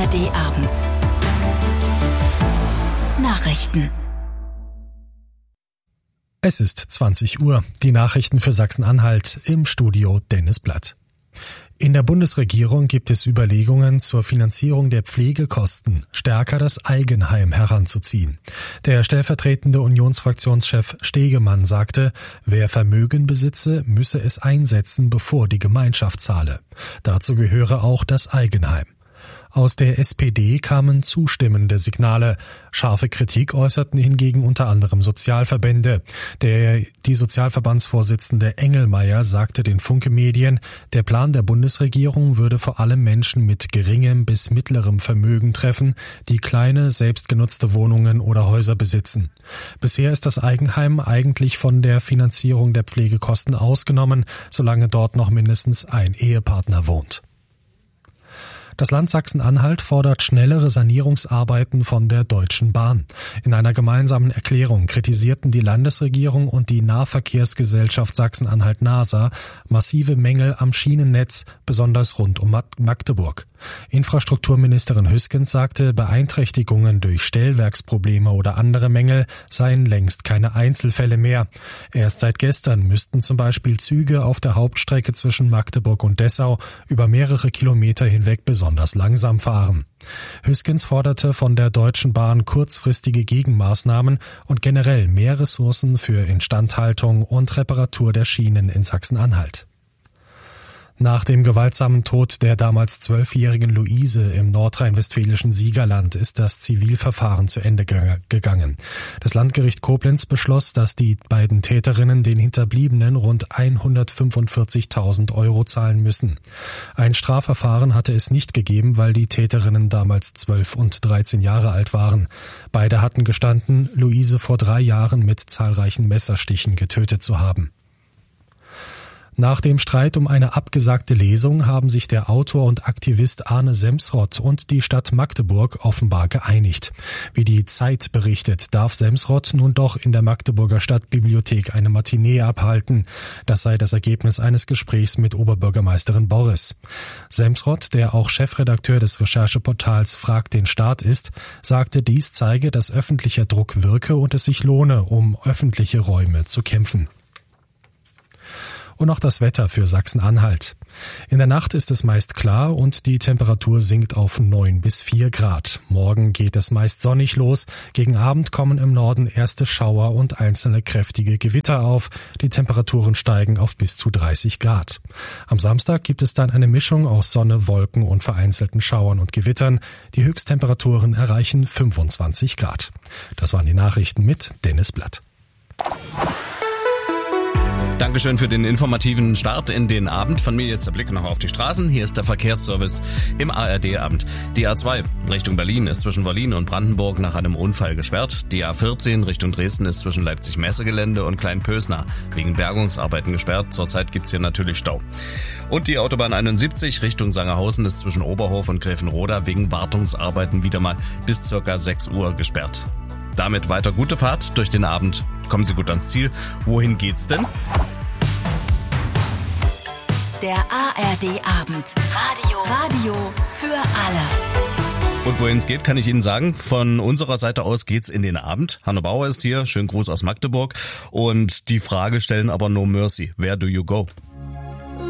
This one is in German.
ARD-Abend. Nachrichten. Es ist 20 Uhr. Die Nachrichten für Sachsen-Anhalt, im Studio Dennis Blatt. In der Bundesregierung gibt es Überlegungen zur Finanzierung der Pflegekosten, stärker das Eigenheim heranzuziehen. Der stellvertretende Unionsfraktionschef Stegemann sagte, wer Vermögen besitze, müsse es einsetzen, bevor die Gemeinschaft zahle. Dazu gehöre auch das Eigenheim. Aus der SPD kamen zustimmende Signale. Scharfe Kritik äußerten hingegen unter anderem Sozialverbände. Die Sozialverbandsvorsitzende Engelmeier sagte den Funke Medien, der Plan der Bundesregierung würde vor allem Menschen mit geringem bis mittlerem Vermögen treffen, die kleine, selbstgenutzte Wohnungen oder Häuser besitzen. Bisher ist das Eigenheim eigentlich von der Finanzierung der Pflegekosten ausgenommen, solange dort noch mindestens ein Ehepartner wohnt. Das Land Sachsen-Anhalt fordert schnellere Sanierungsarbeiten von der Deutschen Bahn. In einer gemeinsamen Erklärung kritisierten die Landesregierung und die Nahverkehrsgesellschaft Sachsen-Anhalt NASA massive Mängel am Schienennetz, besonders rund um Magdeburg. Infrastrukturministerin Hüskens sagte, Beeinträchtigungen durch Stellwerksprobleme oder andere Mängel seien längst keine Einzelfälle mehr. Erst seit gestern müssten zum Beispiel Züge auf der Hauptstrecke zwischen Magdeburg und Dessau über mehrere Kilometer hinweg besonders langsam fahren. Hüskens forderte von der Deutschen Bahn kurzfristige Gegenmaßnahmen und generell mehr Ressourcen für Instandhaltung und Reparatur der Schienen in Sachsen-Anhalt. Nach dem gewaltsamen Tod der damals 12-jährigen Luise im nordrhein-westfälischen Siegerland ist das Zivilverfahren zu Ende gegangen. Das Landgericht Koblenz beschloss, dass die beiden Täterinnen den Hinterbliebenen rund 145.000 € zahlen müssen. Ein Strafverfahren hatte es nicht gegeben, weil die Täterinnen damals 12 und 13 Jahre alt waren. Beide hatten gestanden, Luise vor 3 Jahren mit zahlreichen Messerstichen getötet zu haben. Nach dem Streit um eine abgesagte Lesung haben sich der Autor und Aktivist Arne Semsrott und die Stadt Magdeburg offenbar geeinigt. Wie die Zeit berichtet, darf Semsrott nun doch in der Magdeburger Stadtbibliothek eine Matinee abhalten. Das sei das Ergebnis eines Gesprächs mit Oberbürgermeisterin Borres. Semsrott, der auch Chefredakteur des Rechercheportals Frag den Staat ist, sagte, dies zeige, dass öffentlicher Druck wirke und es sich lohne, um öffentliche Räume zu kämpfen. Und auch das Wetter für Sachsen-Anhalt. In der Nacht ist es meist klar und die Temperatur sinkt auf 9 bis 4 Grad. Morgen geht es meist sonnig los. Gegen Abend kommen im Norden erste Schauer und einzelne kräftige Gewitter auf. Die Temperaturen steigen auf bis zu 30 Grad. Am Samstag gibt es dann eine Mischung aus Sonne, Wolken und vereinzelten Schauern und Gewittern. Die Höchsttemperaturen erreichen 25 Grad. Das waren die Nachrichten mit Dennis Blatt. Dankeschön für den informativen Start in den Abend. Von mir jetzt der Blick noch auf die Straßen. Hier ist der Verkehrsservice im ARD-Abend. Die A2 Richtung Berlin ist zwischen Berlin und Brandenburg nach einem Unfall gesperrt. Die A14 Richtung Dresden ist zwischen Leipzig-Messegelände und Kleinpösna wegen Bergungsarbeiten gesperrt. Zurzeit gibt's hier natürlich Stau. Und die Autobahn 71 Richtung Sangerhausen ist zwischen Oberhof und Gräfenroda wegen Wartungsarbeiten wieder mal bis ca. 6 Uhr gesperrt. Damit weiter gute Fahrt durch den Abend. Kommen Sie gut ans Ziel. Wohin geht's denn? Der ARD-Abend. Radio für alle. Und wohin es geht, kann ich Ihnen sagen. Von unserer Seite aus geht's in den Abend. Hanno Bauer ist hier. Schönen Gruß aus Magdeburg. Und die Frage stellen aber No Mercy. Where do you go?